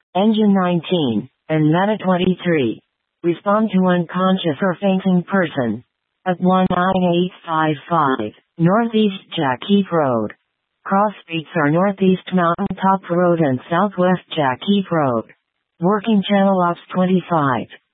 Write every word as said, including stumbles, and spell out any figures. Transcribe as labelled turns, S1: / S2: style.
S1: Engine nineteen, and Meta twenty-three. Respond to unconscious or fainting person. At one nine eight five five, Northeast Jack Heath Road. Cross streets are Northeast Mountain Top Road and Southwest Jack Heath Road. Working Channel Ops twenty-five.